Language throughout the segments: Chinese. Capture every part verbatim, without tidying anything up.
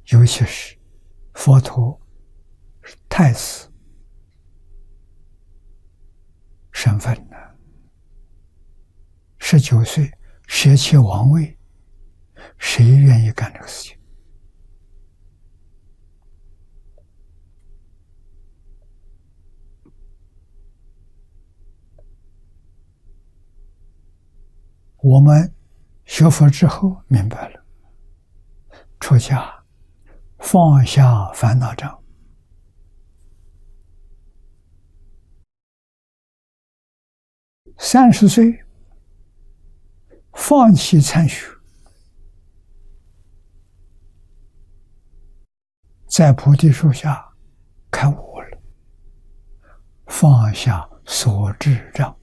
尤其是佛陀是太子身份呢，十九岁舍弃王位，谁愿意干这个事情？我们学佛之后明白了，出家放下烦恼障，三十岁放弃参学，在菩提树下开悟了，放下所知障。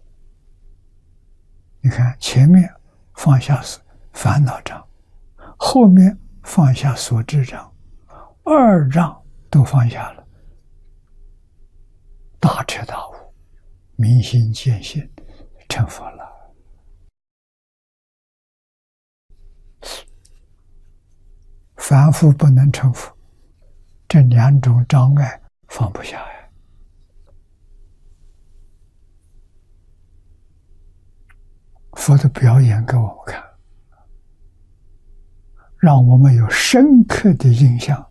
你看，前面放下烦恼障，后面放下所知障，二障都放下了，大彻大悟，明心见性，成佛了。凡夫不能成佛，这两种障碍放不下呀。佛的表演给我们看，让我们有深刻的印象，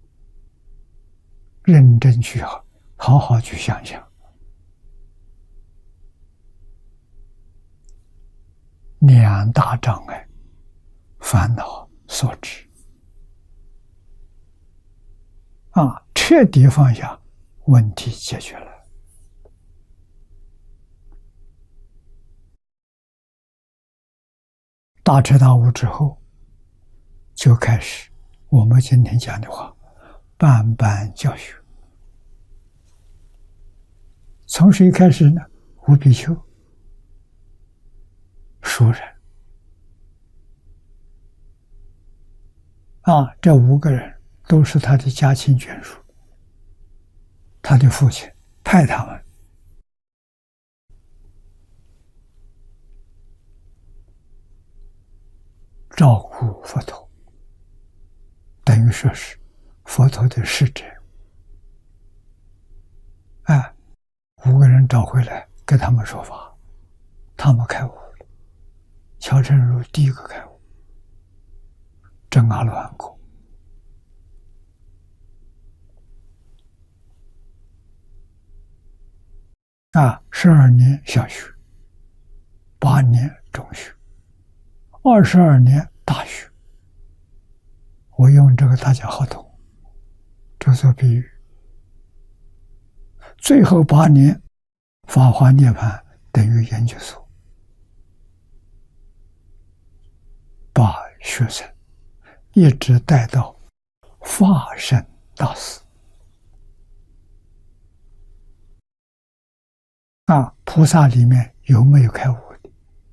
认真去好，好好去想想。两大障碍，烦恼所致啊，彻底放下，问题解决了。大彻大悟之后，就开始我们今天讲的话，办班教学。从谁开始呢？五比丘、熟人啊，这五个人都是他的家亲眷属，他的父亲派他们照顾佛陀，等于说是佛陀的使者。哎，五个人找回来给他们说法，他们开悟了。乔成儒第一个开悟，证阿罗汉果。啊，十二年小学，八年中学，二十二年大学。我用这个大家好懂，这做比喻。最后八年法华涅槃等于研究所，把学生一直带到法身大士。啊，菩萨里面有没有开悟的？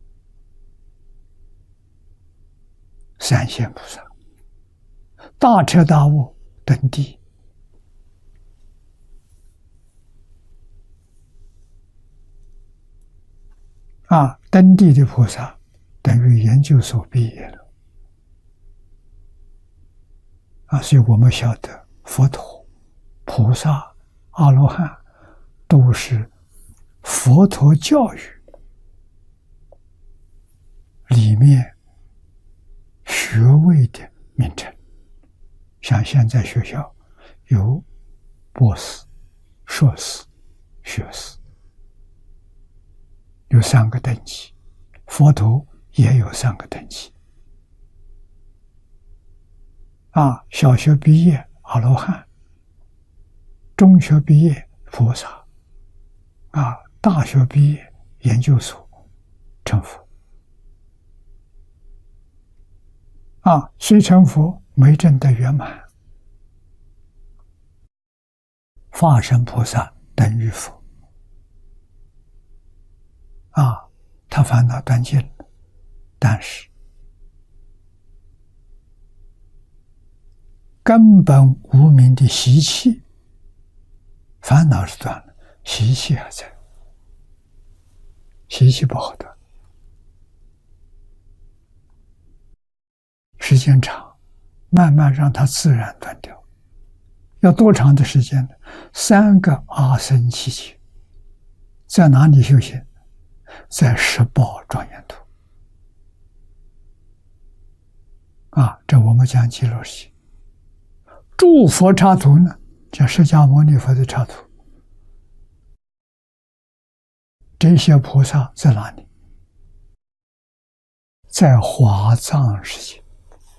三线菩萨，大彻大悟登地。啊，登地的菩萨等于研究所毕业了。啊，所以我们晓得佛陀、菩萨、阿罗汉都是佛陀教育里面学位的名称。像现在学校有博士、硕士、学士，有三个等级，佛陀也有三个等级。啊，小学毕业阿罗汉，中学毕业菩萨，啊，大学毕业研究所成佛。啊，虽成佛没证得圆满，法身菩萨等于佛。啊，他烦恼断尽了，但是根本无明的习气，烦恼是断了，习气还在，习气不好断。时间长， 慢慢让它自然断掉。要多长的时间呢？三个阿僧祇劫。在哪里修行？在十宝庄严土。啊，这我们讲极乐世界。诸佛刹土呢，叫释迦牟尼佛的刹土。这些菩萨在哪里？在华藏世界。